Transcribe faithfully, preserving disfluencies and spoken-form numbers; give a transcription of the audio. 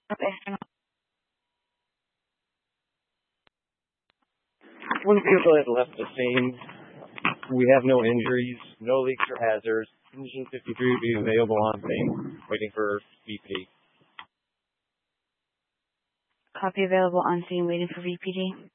Okay. One vehicle has left the scene. We have no injuries, no leaks or hazards. Engine fifty-three will be available on scene, waiting for V P D. Copy available on scene, waiting for V P D.